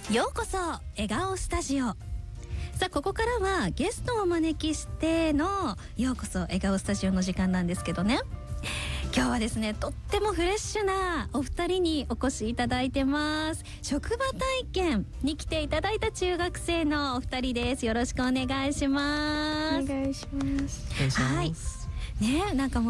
ようこそ笑顔スタジオ。さあここからはゲストをお招きしてのようこそ笑顔スタジオの時間なんですけどね、今日はですねとってもフレッシュなお二人にお越しいただいてます。職場体験に来ていただいた中学生のお二人です。よろしくお願いします。 お願いします。 はいね、なんかもう